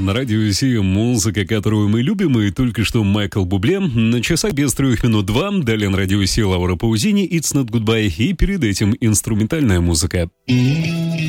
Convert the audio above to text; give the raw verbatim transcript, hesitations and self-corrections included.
на радио Си, музыка, которую мы любим, и только что Майкл Бубле. На часах без трех минут два. Далее на радио Си Лаура Паузини, It's Not Goodbye, и перед этим инструментальная музыка.